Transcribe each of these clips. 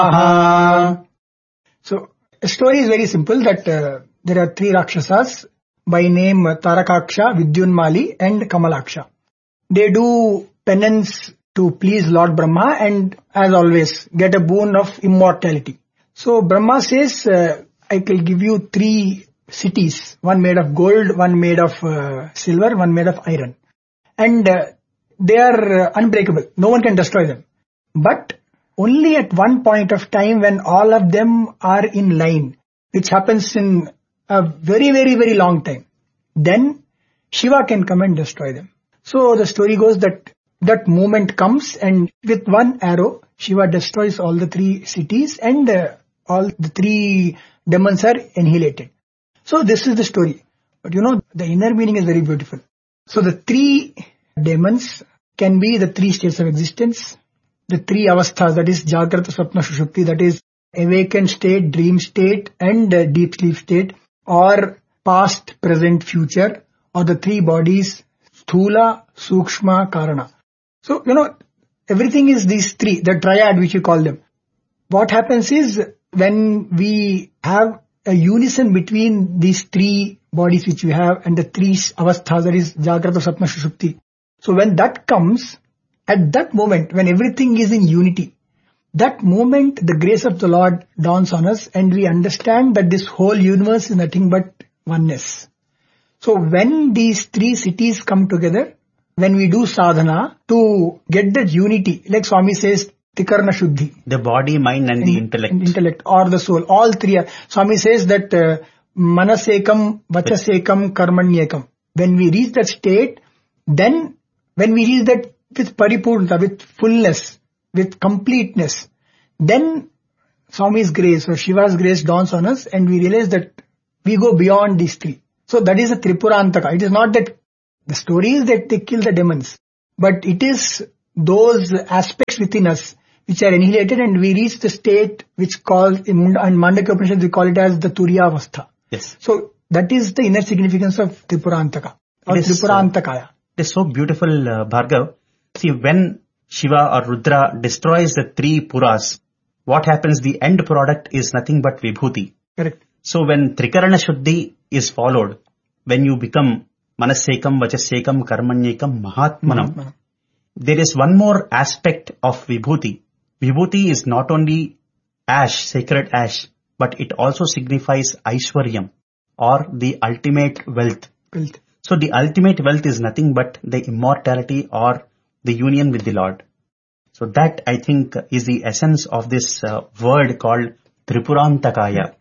So, the story is very simple that there are three Rakshasas by name Tarakaksha, Vidyunmali and Kamalaksha. They do penance to please Lord Brahma and as always get a boon of immortality. So Brahma says, I will give you three cities, one made of gold, one made of silver, one made of iron. And they are unbreakable. No one can destroy them. But only at one point of time when all of them are in line, which happens in a very, very, very long time, then Shiva can come and destroy them. So the story goes that that moment comes and with one arrow, Shiva destroys all the three cities and all the three demons are annihilated. So this is the story. But the inner meaning is very beautiful. So the three demons can be the three states of existence, the three avasthas, that is Jagrata, Swapna, Sushupti, that is awakened state, dream state and deep sleep state, or past, present, future, or the three bodies, Sthula, Sukshma, Karana. So, everything is these three, the triad which you call them. What happens is when we have a unison between these three bodies which we have and the three avasthas, that is Jagrata, Swapna, Sushupti. So when that comes, at that moment, when everything is in unity, that moment the grace of the Lord dawns on us and we understand that this whole universe is nothing but oneness. So when these three cities come together, when we do sadhana to get that unity, like Swami says, Trikarna Shuddhi. The body, mind and the intellect. Intellect or the soul, all three are. Swami says that Manasekam, Vachasekam, Karmanyekam. When we reach that state, then when we reach that with paripurna, with fullness, with completeness, then Swami's grace or Shiva's grace dawns on us and we realize that we go beyond these three. So that is a Tripurantaka. It is not that the story is that they kill the demons, but it is those aspects within us which are annihilated and we reach the state which called in Mandakya Upanishad we call it as the Turiya Avastha. Yes. So that is the inner significance of Tripurantaka or Tripurantakaya. It is so beautiful, Bhargav. See, when Shiva or Rudra destroys the three Puras, what happens? The end product is nothing but Vibhuti. Correct. So when Trikarana Shuddhi is followed, when you become Manasekam, Vachasekam, Karmanyekam, Mahatmanam, there is one more aspect of Vibhuti. Vibhuti is not only ash, sacred ash, but it also signifies Aishwaryam or the ultimate wealth. So the ultimate wealth is nothing but the immortality or the union with the Lord. So that I think is the essence of this word called Tripurantakaya.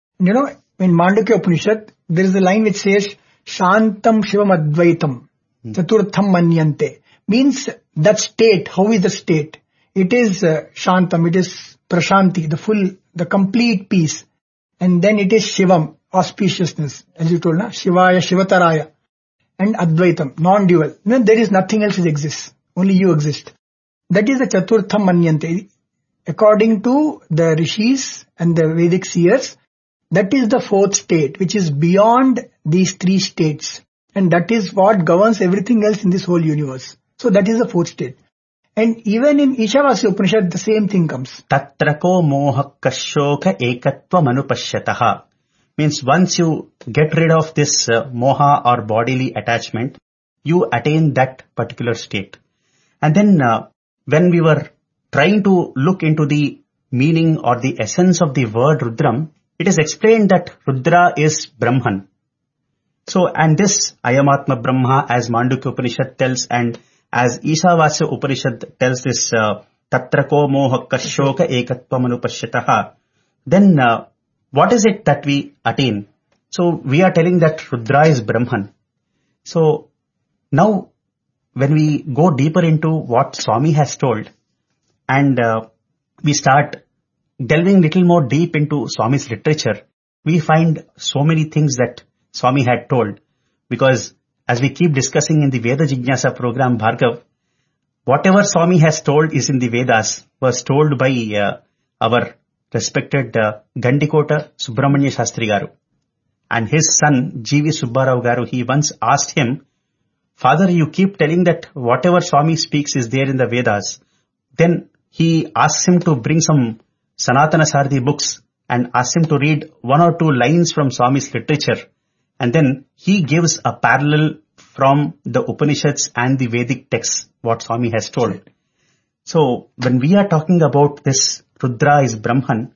In Mandukya Upanishad, there is a line which says, Shantam Shivam Advaitam, Chaturtham Manyante. Means that state, how is the state? It is Shantam, it is Prashanti, the complete peace. And then it is Shivam, auspiciousness, as you told, Shivaya, Shivataraya. And Advaitam, non-dual. There is nothing else that exists. Only you exist. That is the Chaturtham Manyante. According to the Rishis and the Vedic seers, that is the fourth state, which is beyond these three states. And that is what governs everything else in this whole universe. So that is the fourth state. And even in Ishavasya Upanishad, the same thing comes. Tatrako moha kashoka ekatva manupashyataha. Means once you get rid of this moha or bodily attachment, you attain that particular state. And then when we were trying to look into the meaning or the essence of the word Rudram, it is explained that Rudra is Brahman. So, and this Ayamatma Brahma, as Mandukya Upanishad tells, and as Ishavasya Upanishad tells this Tatrako moha kashoka ekatva manupashyataha, then what is it that we attain? So we are telling that Rudra is Brahman. So now when we go deeper into what Swami has told and we start delving little more deep into Swami's literature, we find so many things that Swami had told. Because as we keep discussing in the Veda Jignasa program, Bhargav, whatever Swami has told is in the Vedas, was told by our respected Gandikota Subramanya Shastri Garu. And his son, G.V. Subbarao Garu, he once asked him, Father, you keep telling that whatever Swami speaks is there in the Vedas. Then he asks him to bring some Sanatana Sarthi books and asks him to read 1 or 2 lines from Swami's literature, and then he gives a parallel from the Upanishads and the Vedic texts, what Swami has told. So when we are talking about this Rudra is Brahman,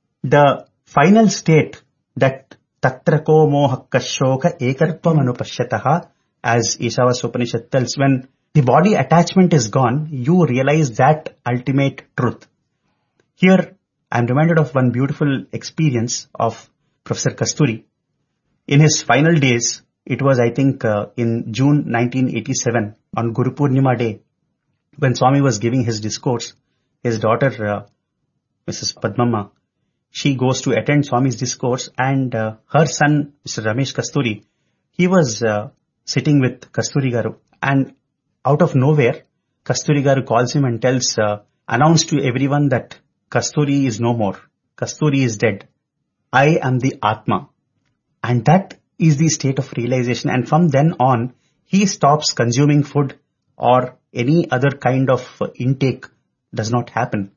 the final state that Tatrako Mohakashoka Ekatvam Anupashyataha, as Ishavas Upanishad tells, when the body attachment is gone, you realize that ultimate truth. Here, I am reminded of one beautiful experience of Professor Kasturi. In his final days, it was I think in June 1987, on Guru Purnima day, when Swami was giving his discourse, his daughter, Mrs. Padmamma, she goes to attend Swami's discourse, and her son, Mr. Ramesh Kasturi, he was sitting with Kasturi Garu, and out of nowhere, Kasturi Garu calls him and tells, announce to everyone that Kasturi is no more. Kasturi is dead. I am the Atma. And that is the state of realization. And from then on, he stops consuming food, or any other kind of intake does not happen.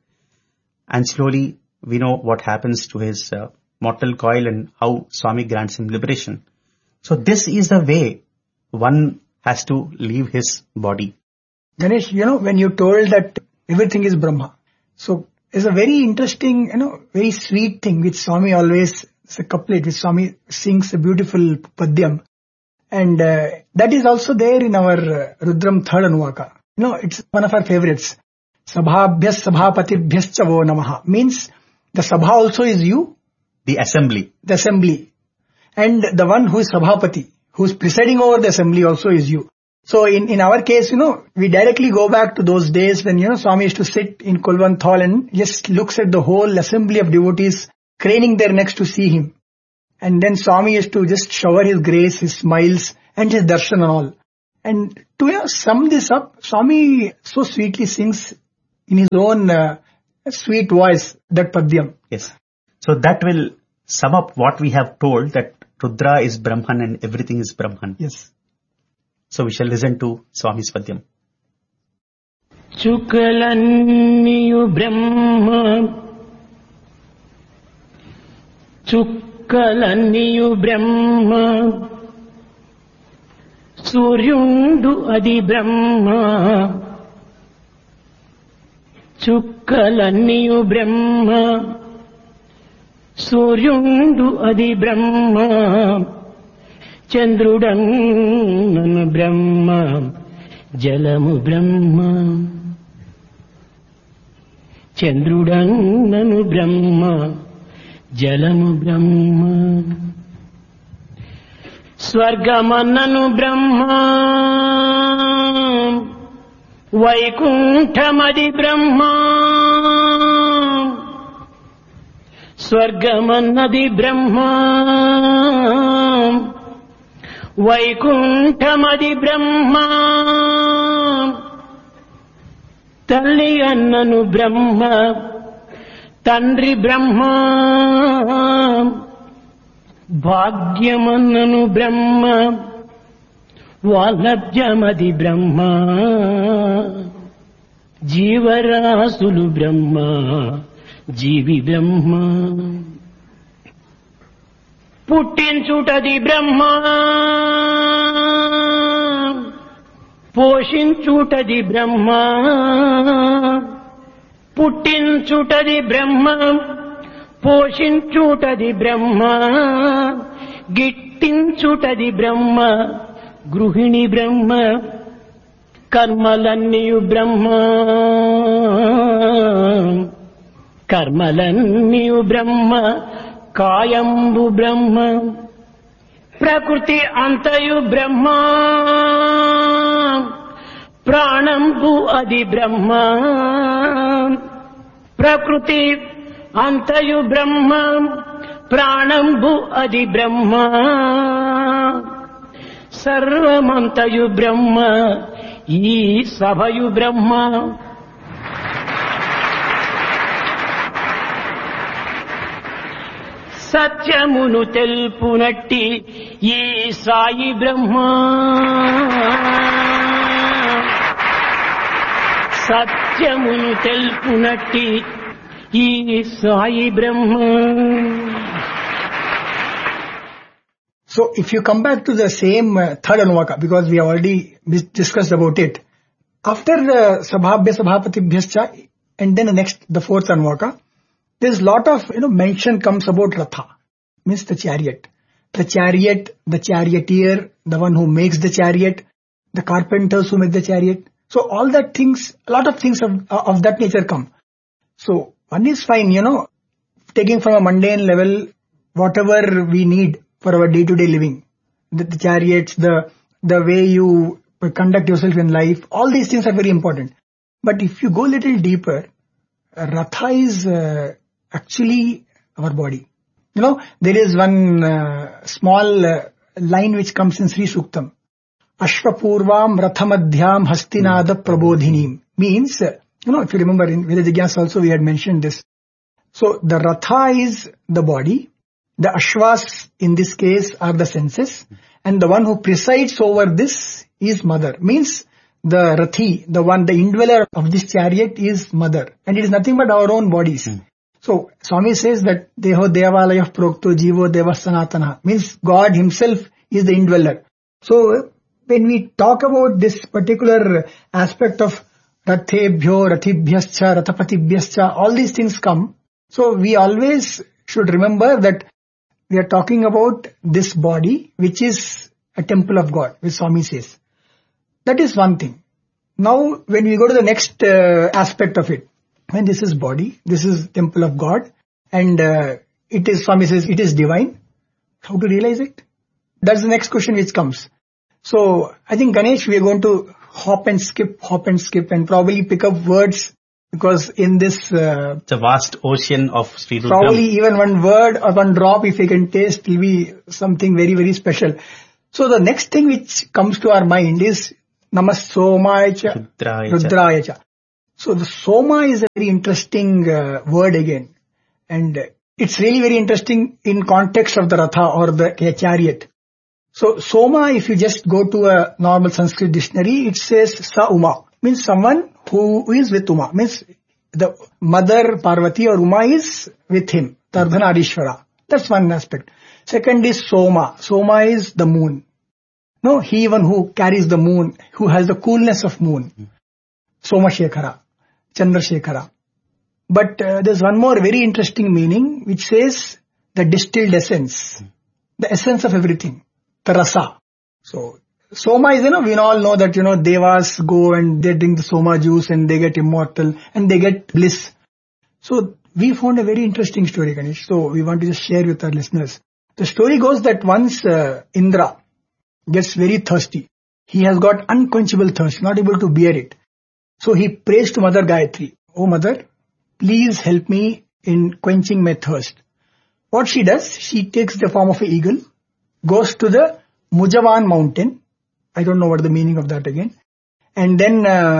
And slowly, we know what happens to his mortal coil and how Swami grants him liberation. So this is the way one has to leave his body. Ganesh, when you told that everything is Brahma, so it's a very interesting, very sweet thing which Swami always, it's a couplet which Swami sings a beautiful padyam. And that is also there in our Rudram third Anuvaka. It's one of our favorites. Sabhabhyas sabhapatibhyascha vo namaha. Means the sabha also is you. The assembly. The assembly. And the one who is sabhapati, who is presiding over the assembly also is you. So in our case, we directly go back to those days when, Swami used to sit in Kulwant Hall and just looks at the whole assembly of devotees craning their necks to see him. And then Swami used to just shower his grace, his smiles and his darshan and all. And to sum this up, Swami so sweetly sings in his own sweet voice that padyam. Yes. So that will sum up what we have told, that Rudra is Brahman and everything is Brahman. Yes. So we shall listen to Swami's padyam. Chukkalanniyu Brahma, Chukkalanniyu Brahma, Suryundu adi Brahma, Chukkalanniyu Brahma, Suryundu adi Brahma, Chandrudan Brahma, Jalamu Brahma, Chandrudan Brahma, Jalamu Brahma, Swargamannanu Brahma, Vaikunthamadi Brahma, Swargamannadi Brahma, Vaikunthamadi Brahma, Talli annanu Brahma, Tandri Brahma, Bhagyamannanu Brahma, Valabhyamadi Brahma, Jivarasulu Brahma, Jivi Brahma, Puttinchutadi Brahma, Poshinchutadi Brahma, Puttinchutadi Brahma, Poshinchutadi Brahma, Gittinchutadi Brahma, Gruhini Brahma, Karmalanniyu Brahma, Karmalanniyu Brahma, Kayambu Brahma, Prakruti Antayu Brahma, Pranambu Adi Brahma, Prakruti Antayu Brahma, Pranambu Adi Brahma, Sarvamantayu Brahma, Ee Sabhayu Brahma, Satyamunu telpunatti Ee Sai Brahma, Satyamunu telpunatti ఈ సాయి బ్రహ్మ. So if you come back to the same third Anuvaka, because we have already discussed about it, after Sabhabhya Sabhapatibhyascha, and then the fourth Anuvaka, there's lot of, mention comes about Ratha, means the chariot. The chariot, the charioteer, the one who makes the chariot, the carpenters who make the chariot. So all that things, a lot of things of that nature come. So one is fine, taking from a mundane level, whatever we need for our day-to-day living. The chariots, the way you conduct yourself in life, all these things are very important. But if you go a little deeper, Ratha is actually our body. There is one small line which comes in Sri Suktam. Ashwapurvam Rathamadhyam Hastinada Prabodhinim. Means, if you remember in Veda Jigyasa also we had mentioned this. So the Ratha is the body. The Ashwas in this case are the senses. And the one who presides over this is mother. Means the Rathi, the indweller of this chariot is mother. And it is nothing but our own bodies. So Swami says that Deho Devalayah Prokto Jivo Deva Sanatana. Means God himself is the indweller. So when we talk about this particular aspect of Rathebhyo, Rathibhyascha, Rathapatibhyascha, all these things come. So we always should remember that we are talking about this body, which is a temple of God, which Swami says. That is one thing. Now, when we go to the next aspect of it, when this is body, this is temple of God, and it is, Swami says, it is divine. How to realize it? That's the next question which comes. So, I think Ganesh, we are going to hop and skip, and probably pick up words, because in this... it's a vast ocean of Sri Rudram. Probably even one word or one drop, if we can taste, will be something very, very special. So the next thing which comes to our mind is Namas Somaya Rudraya Cha. So the Soma is a very interesting word again. And it's really very interesting in context of the Ratha or the chariot. So Soma, if you just go to a normal Sanskrit dictionary, it says Sa Uma, means someone who is with Uma, means the mother Parvati or Uma is with him, Tardhanarishvara. That's one aspect. Second is Soma. Soma is the moon. No, he even who carries the moon, who has the coolness of moon. Soma Shekhara, Chandra Shekhara. But there's one more very interesting meaning which says the distilled essence, the essence of everything, the rasa. So Soma is, we all know that, Devas go and they drink the Soma juice and they get immortal and they get bliss. So we found a very interesting story, Ganesh. So we want to just share with our listeners. The story goes that once Indra gets very thirsty. He has got unquenchable thirst, not able to bear it. So he prays to Mother Gayatri. Oh Mother, please help me in quenching my thirst. What she does, she takes the form of an eagle, goes to the Mujavan mountain. I don't know what the meaning of that again. And then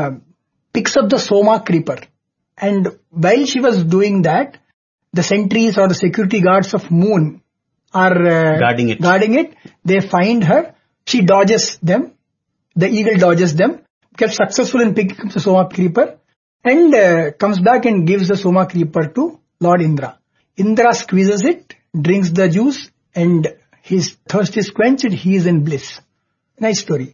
picks up the Soma creeper. And while she was doing that, the sentries or the security guards of moon are guarding it. They find her. She dodges them. The eagle dodges them. Gets successful in picking up the Soma creeper. And comes back and gives the Soma creeper to Lord Indra. Indra squeezes it, drinks the juice, and his thirst is quenched. He is in bliss. Nice story.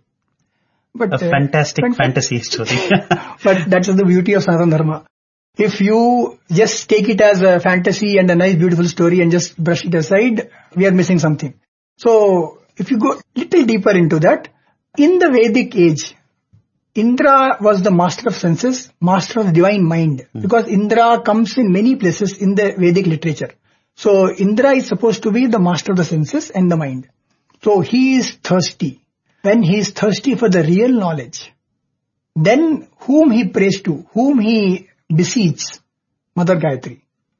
But a fantastic fantasy story. But that's the beauty of Sanatana Dharma. If you just take it as a fantasy and a nice beautiful story and just brush it aside, we are missing something. So if you go little deeper into that, in the Vedic age, Indra was the master of senses, master of the divine mind, because Indra comes in many places in the Vedic literature. So Indra is supposed to be the master of the senses and the mind. So he is thirsty. When he is thirsty for the real knowledge, then whom he prays to, whom he beseeches? Mother Gayatri.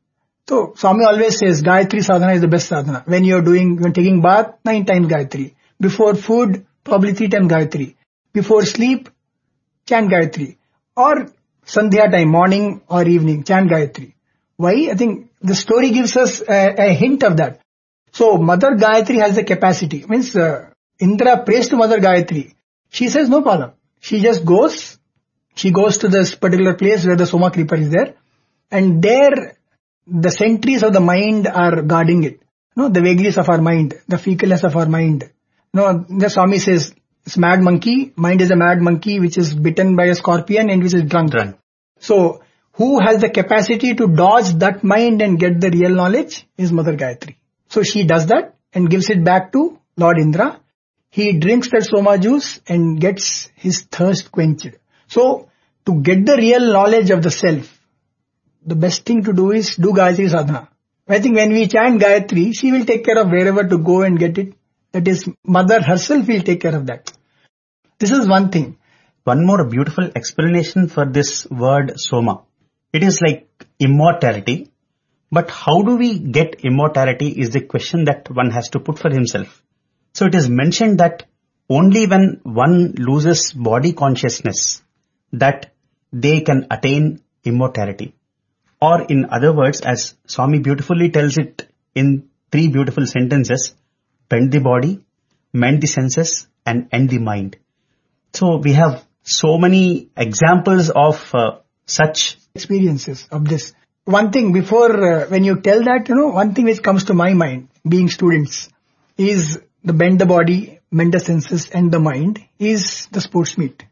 So Swami always says Gayatri sadhana is the best sadhana. When you're taking bath, 9 times Gayatri. Before food, probably 3 times Gayatri. Before sleep, chant Gayatri. Or Sandhya time, morning or evening, chant Gayatri. Why? I think the story gives us a hint of that. So Mother Gayatri has the capacity. Means Indra prays to Mother Gayatri. She says no problem. She just goes. She goes to this particular place where the Soma creeper is there. And there the sentries of the mind are guarding it. The vagaries of our mind, the fecalness of our mind. The Swami says, it's mad monkey. Mind is a mad monkey which is bitten by a scorpion and which is drunk. So, who has the capacity to dodge that mind and get the real knowledge is Mother Gayatri. So she does that and gives it back to Lord Indra. He drinks that soma juice and gets his thirst quenched. So, to get the real knowledge of the self, the best thing to do is do Gayatri Sadhana. I think when we chant Gayatri, she will take care of wherever to go and get it. That is, Mother herself will take care of that. This is one thing. One more beautiful explanation for this word soma. It is like immortality. But how do we get immortality is the question that one has to put for himself. So it is mentioned that only when one loses body consciousness that they can attain immortality. Or in other words, as Swami beautifully tells it in 3 beautiful sentences, bend the body, mend the senses, and end the mind. So we have so many examples of such experiences of this. One thing before, when you tell that, one thing which comes to my mind, being students, is the bend the body, mend the senses and the mind is the sports meet.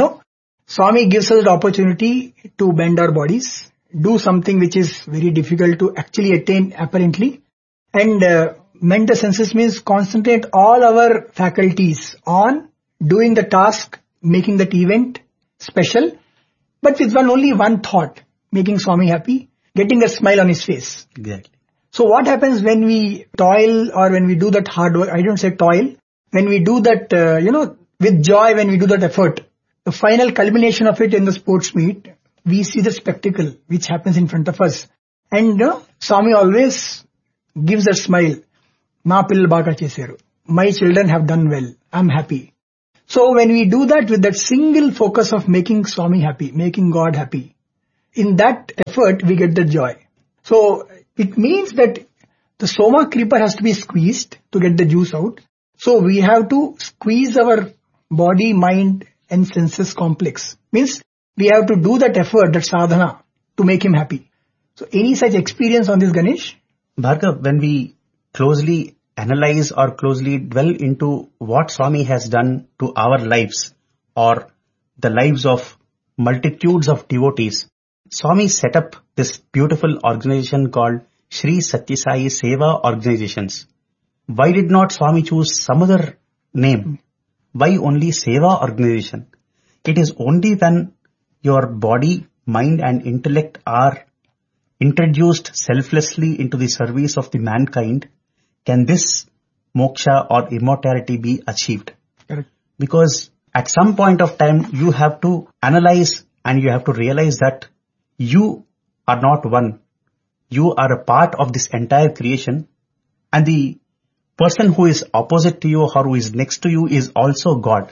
Swami gives us the opportunity to bend our bodies, do something which is very difficult to actually attain apparently, and mend the senses means concentrate all our faculties on doing the task, making that event special, but with only one thought, making Swami happy, getting a smile on his face. Exactly. So what happens when we toil or when we do that hard work? I don't say toil. When we do that, with joy, when we do that effort, the final culmination of it in the sports meet, we see the spectacle which happens in front of us. And Swami always gives a smile. Ma pillal baga chesaru. My children have done well. I'm happy. So when we do that with that single focus of making Swami happy, making God happy, in that effort we get the joy. So it means that the soma creeper has to be squeezed to get the juice out. So we have to squeeze our body, mind and senses complex. Means we have to do that effort, that sadhana to make him happy. So any such experience on this, Ganesh? Bhargav, when we closely analyze or closely dwell into what Swami has done to our lives or the lives of multitudes of devotees, Swami set up this beautiful organization called Sri Satya Sai Seva Organizations. Why did not Swami choose some other name? Why only Seva Organization? It is only when your body, mind and intellect are introduced selflessly into the service of the mankind can this moksha or immortality be achieved. Correct. Because at some point of time you have to analyze and you have to realize that you are not one. You are a part of this entire creation and the person who is opposite to you or who is next to you is also God.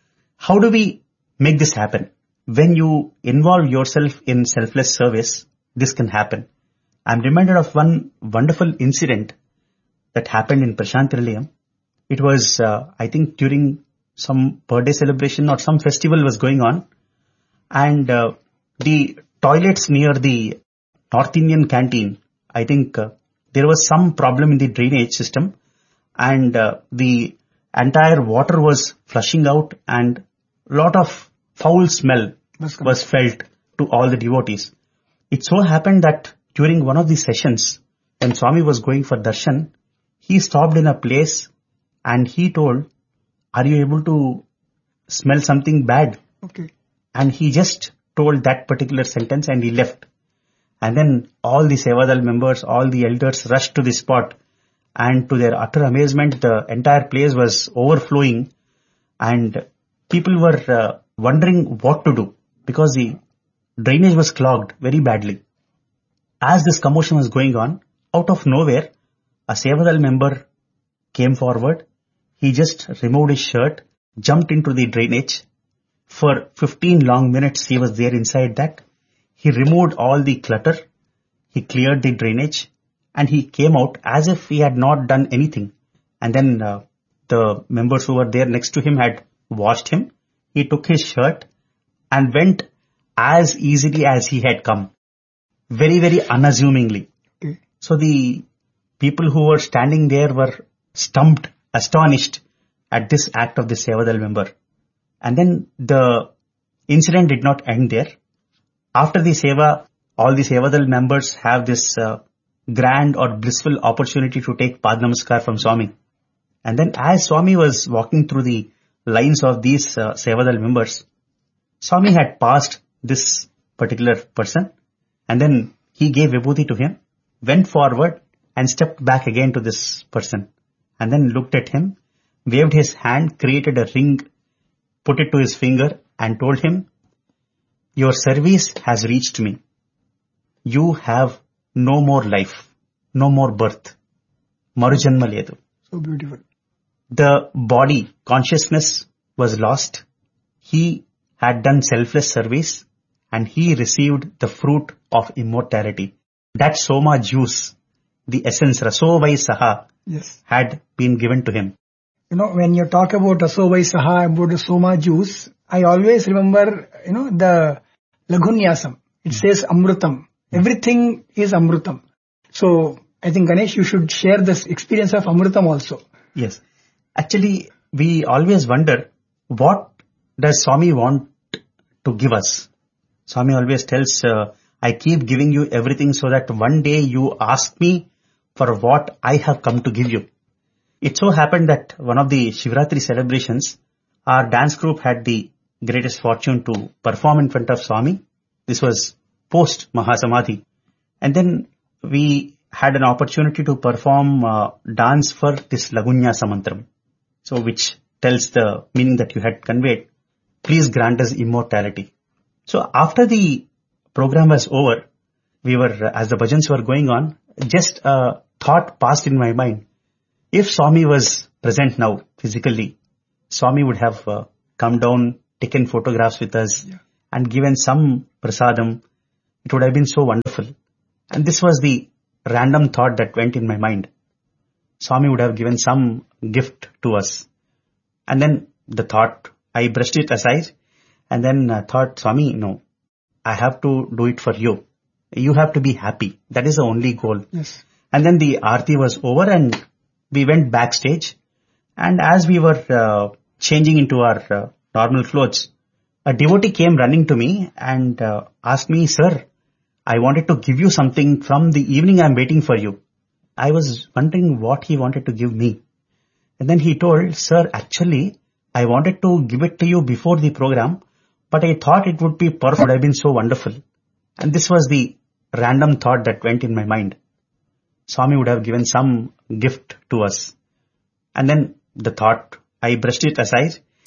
How do we make this happen? When you involve yourself in selfless service, this can happen. I'm reminded of one wonderful incident that happened in Prashant Nilayam. It was, I think, during some birthday celebration or some festival was going on. And the toilets near the North Indian canteen, I think there was some problem in the drainage system. And the entire water was flushing out and a lot of foul smell was felt to all the devotees. It so happened that during one of the sessions, when Swami was going for darshan, he stopped in a place and he told, are you able to smell something bad? Okay. And he just told that particular sentence and he left. And then all the Sevadal members, all the elders rushed to the spot. And to their utter amazement, the entire place was overflowing and people were wondering what to do because the drainage was clogged very badly. As this commotion was going on, out of nowhere, a Sevadal member came forward. He just removed his shirt, jumped into the drainage. For 15 long minutes, he was there inside that. He removed all the clutter. He cleared the drainage and he came out as if he had not done anything. And then the members who were there next to him had washed him. He took his shirt and went as easily as he had come. Very, very unassumingly. So the people who were standing there were stumped, astonished at this act of the Sevadal member. And then the incident did not end there. After the Seva, all the Sevadal members have this grand or blissful opportunity to take Pad Namaskar from Swami. And then as Swami was walking through the lines of these Sevadal members, Swami had passed this particular person and then he gave vibhuti to him, went forward and stepped back again to this person and then looked at him, waved his hand, created a ring, put it to his finger and told him, "Your service has reached me. You have no more life, no more birth. Marujanma ledu." So beautiful. The body, consciousness was lost. He had done selfless service and he received the fruit of immortality. That Soma juice, the essence, Raso Vai Saha, Yes. had been given to him. When you talk about Raso Vai Saha, about the Soma juice, I always remember, the Lagunyasam. It says Amrutam. Everything is Amrutam. So, I think Ganesh, you should share this experience of Amrutam also. Yes. Actually, we always wonder, what does Swami want to give us? Swami always tells, I keep giving you everything so that one day you ask me for what I have come to give you. It so happened that one of the Shivratri celebrations, our dance group had the greatest fortune to perform in front of Swami. This was post Mahasamadhi. And then we had an opportunity to perform dance for this Lagunyasa mantram. So which tells the meaning that you had conveyed. Please grant us immortality. So after the program was over, we were, as the bhajans were going on, just a thought passed in my mind. If Swami was present now, physically, Swami would have come down, taken photographs with us, and given some prasadam. It would have been so wonderful. And this was the random thought that went in my mind. Swami would have given some gift to us. And then the thought, I brushed it aside and then thought, Swami, no, I have to do it for you. You have to be happy. That is the only goal. Yes. And then the aarti was over and we went backstage. And as we were changing into our normal clothes, a devotee came running to me and asked me, "Sir, I wanted to give you something from the evening. I'm waiting for you." I was wondering what he wanted to give me. And then he told, "Sir, actually, I wanted to give it to you before the program, but I thought it would be perfect. It would have been so wonderful." And this was the random thought that went in my mind. Swami would have given some gift to us. And then the thought, I brushed it aside